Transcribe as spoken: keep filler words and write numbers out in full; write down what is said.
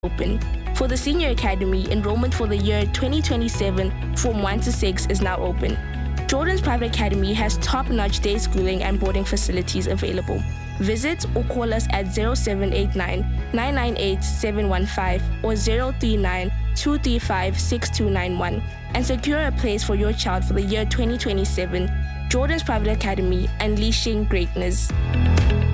open. For the Senior Academy, enrollment for the year twenty twenty-seven Form one to six is now open. Jordan's Private Academy has top-notch day schooling and boarding facilities available. Visit or call us at zero seven eight nine, nine nine eight, seven one five or zero three nine, two three five, six two nine one and secure a place for your child for the year twenty twenty-seven. Jordan's Private Academy, unleashing greatness.